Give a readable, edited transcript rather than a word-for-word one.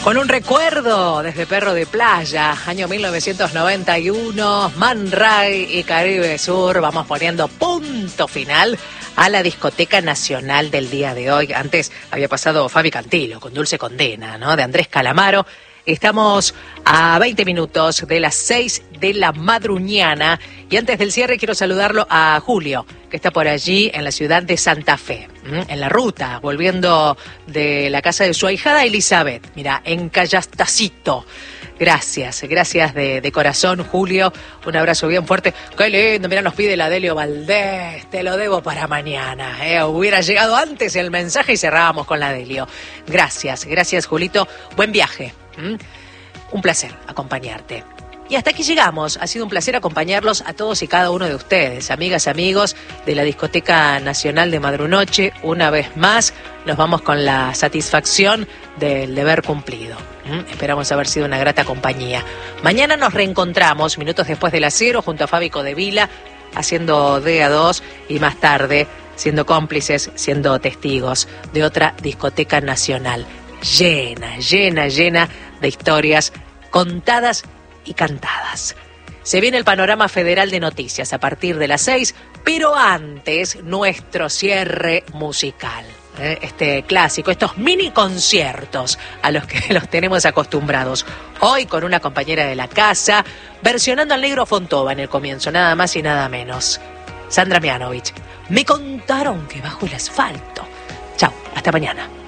Con un recuerdo desde Perro de Playa, año 1991, Man Ray y Caribe Sur, vamos poniendo punto final a la discoteca nacional del día de hoy. Antes había pasado Fabi Cantilo con Dulce Condena, ¿no? De Andrés Calamaro. Estamos a 20 minutos de las 6 de la madruñana y antes del cierre quiero saludarlo a Julio, que está por allí en la ciudad de Santa Fe, en la ruta, volviendo de la casa de su ahijada Elizabeth, mira, en Callastacito. Gracias de corazón, Julio, un abrazo bien fuerte. Qué lindo, mira, nos pide la Delio Valdés, te lo debo para mañana. Hubiera llegado antes el mensaje y cerrábamos con la Delio. Gracias, Julito, buen viaje. Un placer acompañarte. Y hasta aquí llegamos. Ha sido un placer acompañarlos a todos y cada uno de ustedes, amigas, amigos de la Discoteca Nacional de Madrunoche. Una vez más, nos vamos con la satisfacción del deber cumplido. Esperamos haber sido una grata compañía. Mañana nos reencontramos, minutos después de las 0, junto a Fábico de Vila, haciendo DA2 y más tarde siendo cómplices, siendo testigos de otra discoteca nacional llena de historias contadas y cantadas. Se viene el panorama federal de noticias a partir de las 6, pero antes nuestro cierre musical. Este clásico, estos mini conciertos a los que los tenemos acostumbrados. Hoy con una compañera de la casa, versionando al Negro Fontova en el comienzo, nada más y nada menos. Sandra Mianovich. Me contaron que bajo el asfalto. Chau, hasta mañana.